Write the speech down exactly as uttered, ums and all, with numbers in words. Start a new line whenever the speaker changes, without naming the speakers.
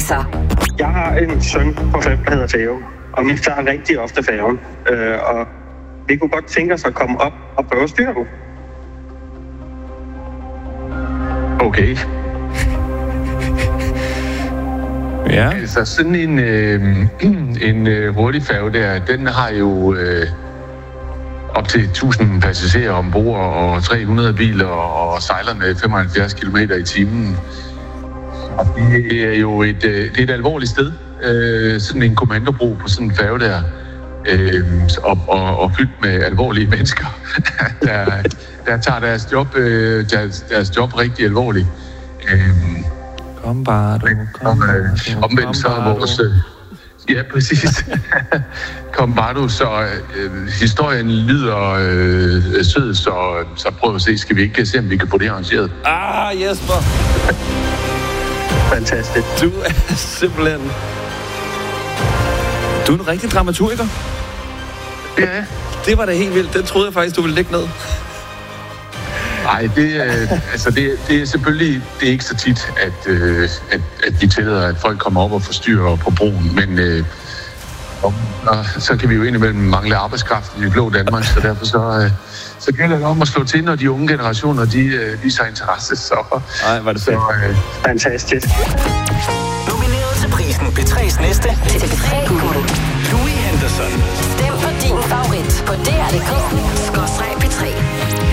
så.
Jeg har en søn på fem, der hedder Theo, og vi tager rigtig ofte færgen. Øh, og vi kunne godt tænke os at komme op og prøve at styre den.
Okay.
Ja.
Altså sådan en, øh, en øh, hurtigfærge der, den har jo øh, op til tusind passagerer ombord og tre hundrede biler og sejler med femoghalvfjerds kilometer i timen. Og det er jo et, øh, det er et alvorligt sted. Øh, sådan en kommandobro på sådan en færge der. Øh, og, og, og fyldt med alvorlige mennesker, der, der tager deres job, øh, deres, deres job rigtig alvorligt. Øh,
Kom bare, du. Kom
og,
bare,
øh,
du.
omvendt så er vores... Øh, ja, præcis. Kom bare, du. Så øh, historien lyder øh, sød, så, så prøv at se, skal vi ikke se, om vi kan få det arrangeret?
Ah, Jesper!
Fantastisk.
Du er simpelthen... Du er en rigtig dramaturgiker.
Ja.
Det var da helt vildt. Den troede jeg faktisk, du ville lægge ned.
Nej, det, øh, altså det, det er selvfølgelig det er ikke så tit, at, øh, at, at de tillader, at folk kommer op og forstyrrer på broen, men øh, og, og, så kan vi jo indimellem mangle arbejdskraft i det blå Danmark, så derfor så, øh, så gælder det om at slå til, når de unge generationer, de øh, viser interesse. Så,
Nej, var det fedt.
så, øh,
Fantastisk.
Nomineret til prisen P tre's næste
Til P tre Guld.
Louis Anderson.
Stem på din favorit på D R punktum d k skråstreg P tre.